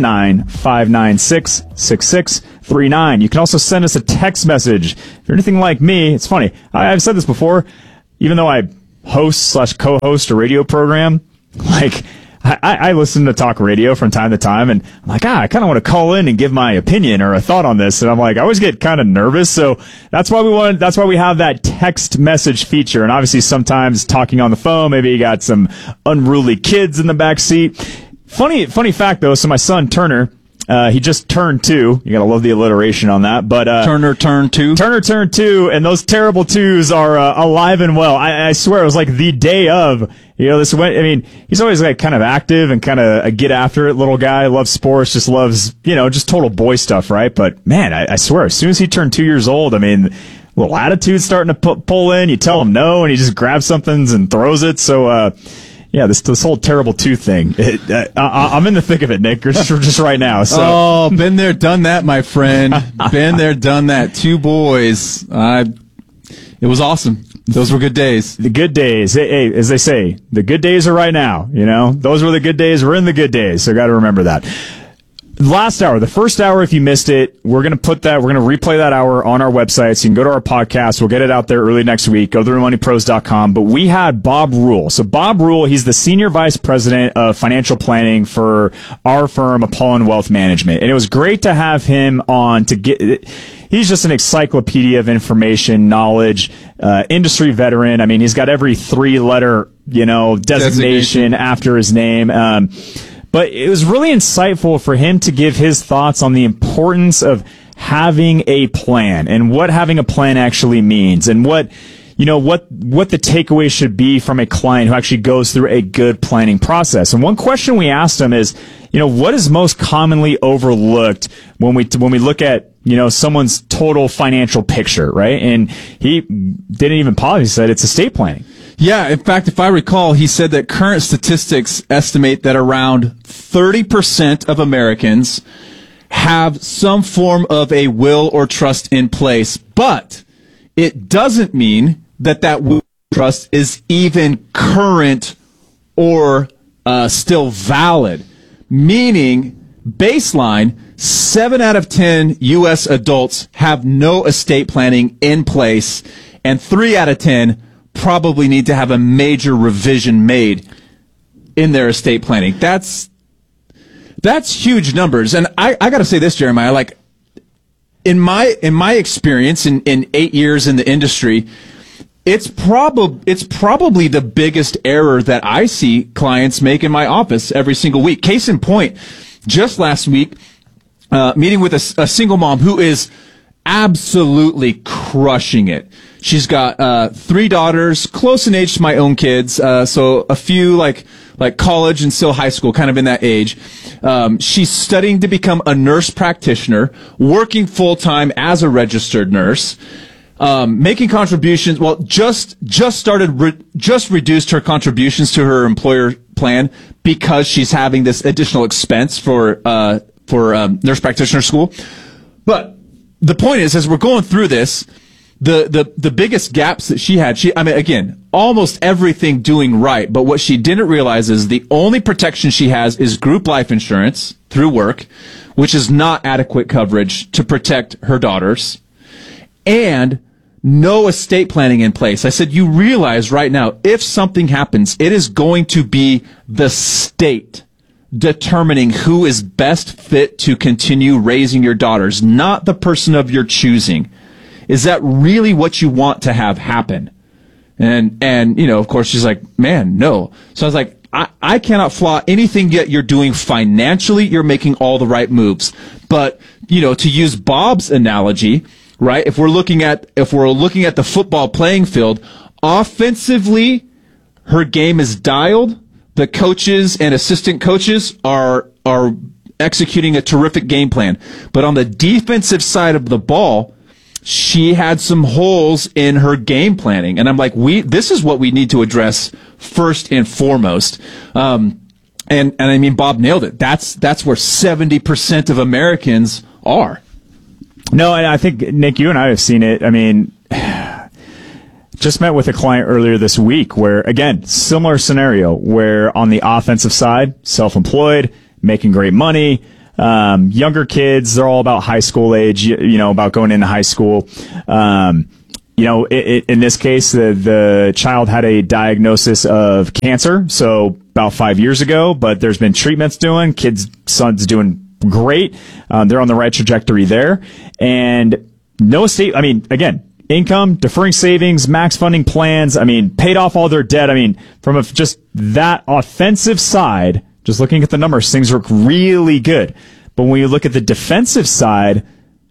979-596-6639. You can also send us a text message. If you're anything like me, it's funny. I've said this before, even though I host/co-host a radio program, like, I listen to talk radio from time to time, and I'm like, I kind of want to call in and give my opinion or a thought on this. And I'm like, I always get kind of nervous. So that's why we have that text message feature. And obviously sometimes talking on the phone, maybe you got some unruly kids in the back seat. Funny fact though. So my son, Turner, he just turned 2. You gotta love the alliteration on that. But Turner turned 2. Turner turned 2, and those terrible 2s are alive and well. I swear it was like the day of. This went. I mean, he's always like kind of active and kind of a get after it little guy. Loves sports, just loves just total boy stuff, right? But man, I swear, as soon as he turned 2 years old, I mean, little attitude's starting to pull in. You tell him no, and he just grabs something and throws it. So. Yeah, this whole terrible 2 thing. I'm in the thick of it, Nick. Just right now. So. Oh, been there, done that, my friend. Been there, done that. 2 boys. It was awesome. Those were good days. The good days. Hey, as they say, the good days are right now. Those were the good days. We're in the good days. So got to remember that. Last hour, the first hour, if you missed it, we're going to replay that hour on our website. So you can go to our podcast. We'll get it out there early next week. Go to realmoneypros.com. But we had Bob Rule. So Bob Rule, he's the Senior Vice President of Financial Planning for our firm, Apollon Wealth Management. And it was great to have him on he's just an encyclopedia of information, knowledge, industry veteran. I mean, he's got every 3-letter, designation after his name. But it was really insightful for him to give his thoughts on the importance of having a plan and what having a plan actually means and what the takeaway should be from a client who actually goes through a good planning process. And one question we asked him is, what is most commonly overlooked when we look at, someone's total financial picture, right? And he didn't even pause. He said it's estate planning. Yeah, in fact, if I recall, he said that current statistics estimate that around 30% of Americans have some form of a will or trust in place, but it doesn't mean that will or trust is even current or still valid, meaning baseline, 7 out of 10 U.S. adults have no estate planning in place, and 3 out of 10 probably need to have a major revision made in their estate planning. That's huge numbers. And I got to say this, Jeremiah, like in my experience in 8 years in the industry, it's probably the biggest error that I see clients make in my office every single week. Case in point, just last week, meeting with a single mom who is absolutely crushing it. She's got 3 daughters, close in age to my own kids, so a few like college and still high school, kind of in that age. She's studying to become a nurse practitioner, working full-time as a registered nurse, making contributions. Well, just reduced her contributions to her employer plan because she's having this additional expense for nurse practitioner school. But the point is, as we're going through this, the biggest gaps that she had, again, almost everything doing right, but what she didn't realize is the only protection she has is group life insurance through work, which is not adequate coverage to protect her daughters. And no estate planning in place. I said, you realize right now, if something happens, it is going to be the state determining who is best fit to continue raising your daughters, not the person of your choosing. Is that really what you want to have happen? And of course, she's like, man, no. So I was like, I cannot flaw anything yet you're doing financially. You're making all the right moves. But, to use Bob's analogy, right? If we're looking at the football playing field, offensively, her game is dialed. The coaches and assistant coaches are executing a terrific game plan. But on the defensive side of the ball, she had some holes in her game planning. And I'm like, this is what we need to address first and foremost. And I mean, Bob nailed it. That's where 70% of Americans are. No, and I think, Nick, you and I have seen it. I mean, just met with a client earlier this week where, again, similar scenario where on the offensive side, self-employed, making great money, younger kids, they're all about high school age, about going into high school. In this case, the child had a diagnosis of cancer, so about 5 years ago, but there's been treatments doing, son's doing great. They're on the right trajectory there. And no estate, I mean, again, income, deferring savings, max funding plans, paid off all their debt. From just that offensive side, just looking at the numbers, things look really good. But when you look at the defensive side,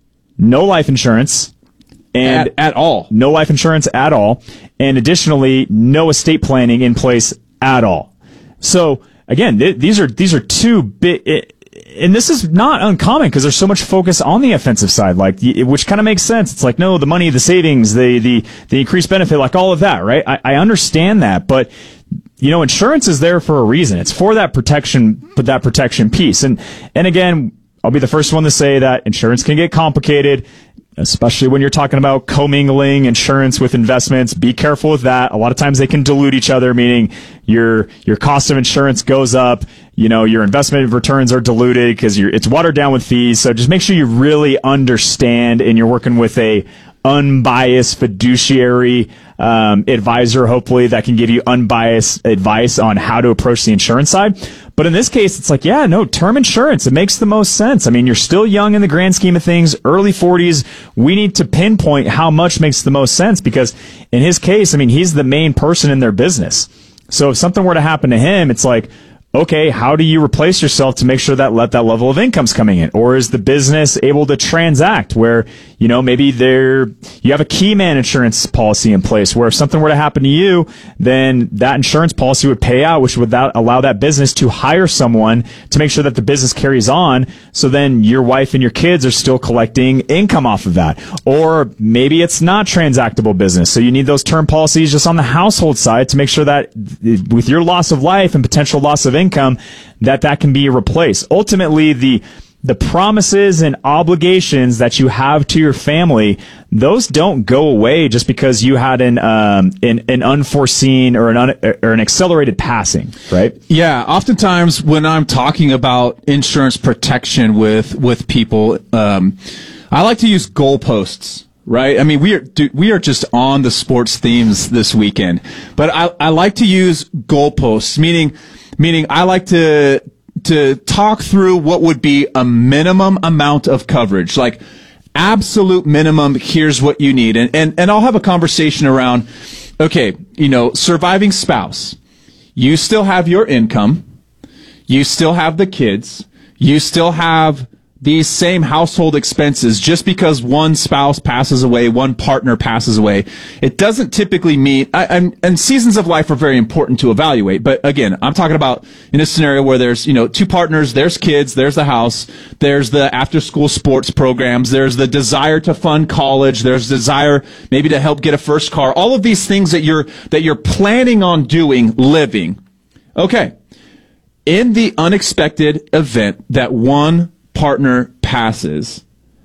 no life insurance. And at all. No life insurance at all. And additionally, no estate planning in place at all. So again, these are two big, and this is not uncommon because there's so much focus on the offensive side, which kind of makes sense. It's like, no, the money, the savings, the increased benefit, like all of that, right? I understand that, but insurance is there for a reason. It's for that protection piece. And again, I'll be the first one to say that insurance can get complicated, especially when you're talking about commingling insurance with investments. Be careful with that. A lot of times they can dilute each other, meaning your cost of insurance goes up, your investment returns are diluted because it's watered down with fees. So just make sure you really understand and you're working with a unbiased fiduciary advisor, hopefully, that can give you unbiased advice on how to approach the insurance side. But in this case, it's like, term insurance, it makes the most sense. You're still young in the grand scheme of things, early 40s. We need to pinpoint how much makes the most sense because in his case, he's the main person in their business. So if something were to happen to him, it's like, okay, how do you replace yourself to make sure that level of income's coming in? Or is the business able to transact where, maybe you have a key man insurance policy in place where if something were to happen to you, then that insurance policy would pay out, which would allow that business to hire someone to make sure that the business carries on. So then your wife and your kids are still collecting income off of that. Or maybe it's not transactable business. So you need those term policies just on the household side to make sure that with your loss of life and potential loss of income, that can be replaced. Ultimately, the promises and obligations that you have to your family, those don't go away just because you had an unforeseen or an accelerated passing, right? Yeah, oftentimes when I'm talking about insurance protection with people, I like to use goalposts. Right? We are just on the sports themes this weekend, but I like to use goalposts, meaning I like to talk through what would be a minimum amount of coverage, like absolute minimum. Here's what you need. And I'll have a conversation around, okay, surviving spouse, you still have your income, you still have the kids, you still have these same household expenses. Just because one spouse passes away, one partner passes away, it doesn't typically mean, and seasons of life are very important to evaluate. But again, I'm talking about in a scenario where there's, two partners, there's kids, there's the house, there's the after school sports programs, there's the desire to fund college, there's desire maybe to help get a first car, all of these things that you're planning on doing, living. Okay. In the unexpected event that one partner passes,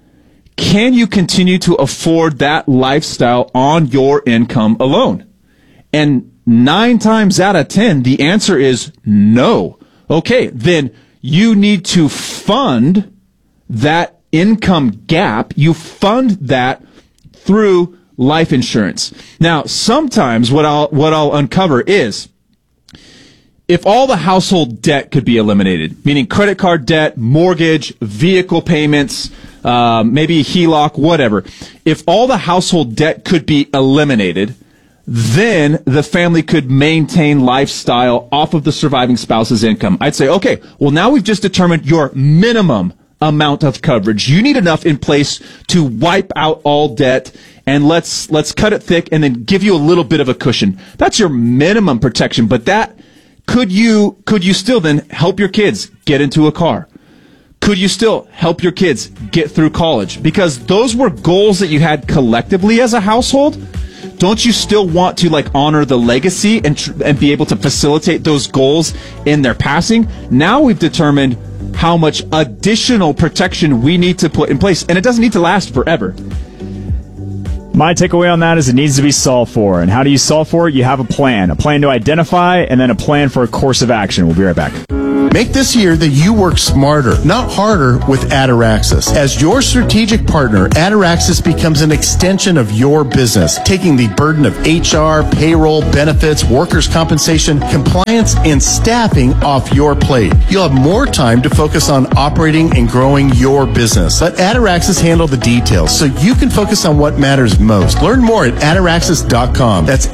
can you continue to afford that lifestyle on your income alone? And 9 times out of 10, the answer is no. Okay, then you need to fund that income gap. You fund that through life insurance. Now, sometimes what I'll uncover is if all the household debt could be eliminated, meaning credit card debt, mortgage, vehicle payments, maybe a HELOC, whatever. If all the household debt could be eliminated, then the family could maintain lifestyle off of the surviving spouse's income. I'd say, okay, well, now we've just determined your minimum amount of coverage. You need enough in place to wipe out all debt, and let's cut it thick and then give you a little bit of a cushion. That's your minimum protection, but that could you still then help your kids get into a car? Could you still help your kids get through college? Because those were goals that you had collectively as a household. Don't you still want to honor the legacy and be able to facilitate those goals in their passing? Now we've determined how much additional protection we need to put in place, and it doesn't need to last forever. My takeaway on that is it needs to be solved for. And how do you solve for it? You have a plan to identify, and then a plan for a course of action. We'll be right back. Make this year that you work smarter, not harder, with Ataraxis. As your strategic partner, Ataraxis becomes an extension of your business, taking the burden of HR, payroll, benefits, workers' compensation, compliance, and staffing off your plate. You'll have more time to focus on operating and growing your business. Let Ataraxis handle the details so you can focus on what matters most. Learn more at Ataraxis.com. That's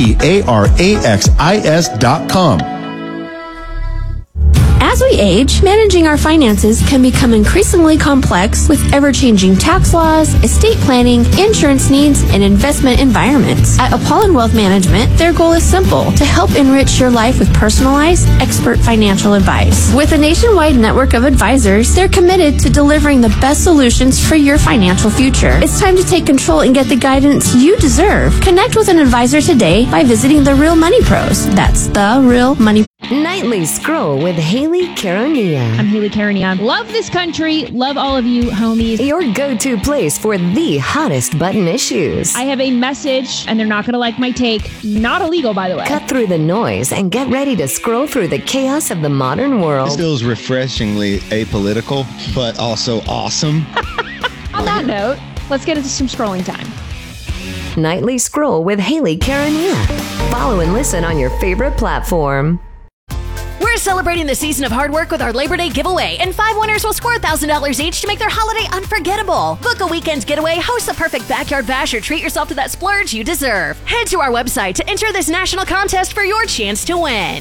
ATARAXIS.com. As we age, managing our finances can become increasingly complex with ever-changing tax laws, estate planning, insurance needs, and investment environments. At Apollon Wealth Management, their goal is simple: to help enrich your life with personalized, expert financial advice. With a nationwide network of advisors, they're committed to delivering the best solutions for your financial future. It's time to take control and get the guidance you deserve. Connect with an advisor today by visiting The Real Money Pros. That's The Real Money Pros. Nightly Scroll with Haley Caronia. I'm Haley Caronia. Love this country. Love all of you, homies. Your go-to place for the hottest button issues. I have a message, and they're not going to like my take. Not illegal, by the way. Cut through the noise and get ready to scroll through the chaos of the modern world. This feels refreshingly apolitical, but also awesome. On that note, let's get into some scrolling time. Nightly Scroll with Haley Caronia. Follow and listen on your favorite platform. We're celebrating the season of hard work with our Labor Day giveaway, and 5 winners will score $1,000 each to make their holiday unforgettable. Book a weekend getaway, host the perfect backyard bash, or treat yourself to that splurge you deserve. Head to our website to enter this national contest for your chance to win.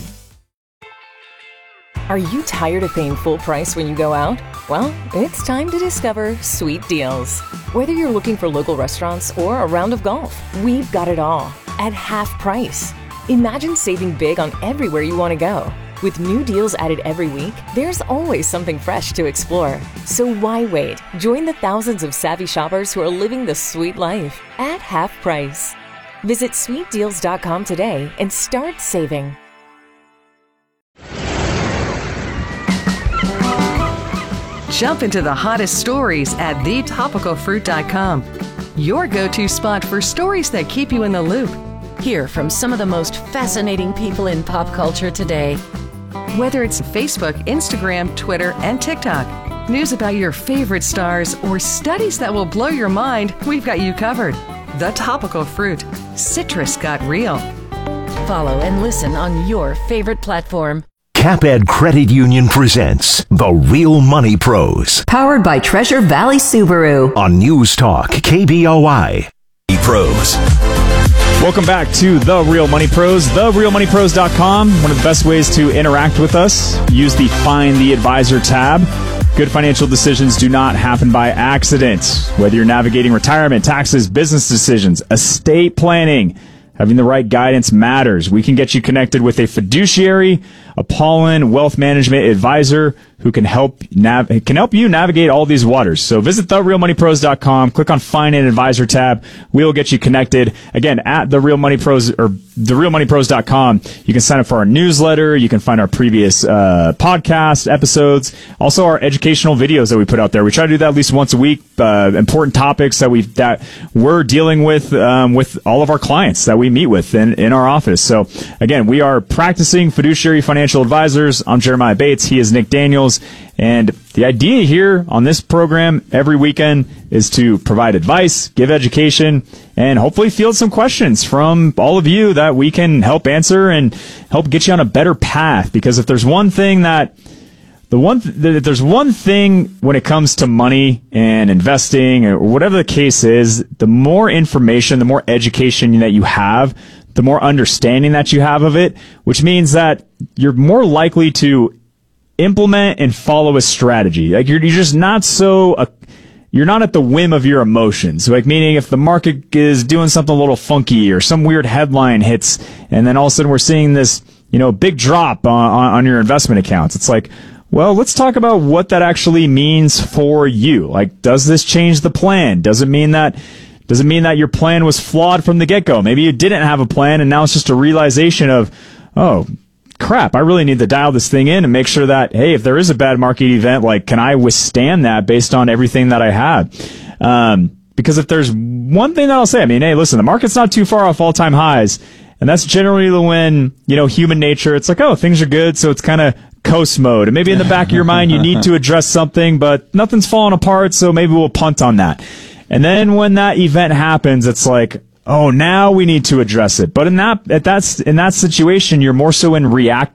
Are you tired of paying full price when you go out? Well, it's time to discover Sweet Deals. Whether you're looking for local restaurants or a round of golf, we've got it all at half price. Imagine saving big on everywhere you want to go. With new deals added every week, there's always something fresh to explore. So why wait? Join the thousands of savvy shoppers who are living the sweet life at half price. Visit sweetdeals.com today and start saving. Jump into the hottest stories at thetopicalfruit.com. Your go-to spot for stories that keep you in the loop. Hear from some of the most fascinating people in pop culture today. Whether it's Facebook, Instagram, Twitter, and TikTok, news about your favorite stars, or studies that will blow your mind, we've got you covered. The Topical Fruit. Citrus got real. Follow and listen on your favorite platform. CapEd Credit Union presents The Real Money Pros. Powered by Treasure Valley Subaru. On News Talk KBOI. Pros. Welcome back to The Real Money Pros, therealmoneypros.com. One of the best ways to interact with us. Use the Find the Advisor tab. Good financial decisions do not happen by accident. Whether you're navigating retirement, taxes, business decisions, estate planning, having the right guidance matters. We can get you connected with a fiduciary, Apollon Wealth Management advisor who can help you navigate all these waters. So visit therealmoneypros.com, click on Find an Advisor tab. We'll get you connected. Again, at The Real Money Pros or therealmoneypros.com. You can sign up for our newsletter. You can find our previous podcast episodes. Also, our educational videos that we put out there. We try to do that at least once a week. Important topics that we're dealing with all of our clients that we meet with in our office. So again, we are practicing fiduciary financial Financial Advisors. I'm Jeremiah Bates. He is Nick Daniels. And the idea here on this program every weekend is to provide advice, give education, and hopefully field some questions from all of you that we can help answer and help get you on a better path. Because if there's one thing there's one thing when it comes to money and investing or whatever the case is, the more information, the more education that you have, the more understanding that you have of it, which means that you're more likely to implement and follow a strategy. Like you're just not you're not at the whim of your emotions. Like meaning if the market is doing something a little funky or some weird headline hits and then all of a sudden we're seeing this, big drop on your investment accounts. It's like, well, let's talk about what that actually means for you. Like, does this change the plan? Does it mean that your plan was flawed from the get-go? Maybe you didn't have a plan and now it's just a realization of, oh, crap, I really need to dial this thing in and make sure that, hey, if there is a bad market event, like, can I withstand that based on everything that I have? Because if there's one thing that I'll say, hey, listen, the market's not too far off all-time highs. And that's generally when, human nature, it's like, oh, things are good. So it's kind of coast mode. And maybe in the back of your mind, you need to address something, but nothing's falling apart. So maybe we'll punt on that. And then when that event happens, it's like, oh, now we need to address it. But in that situation, you're more so in reactive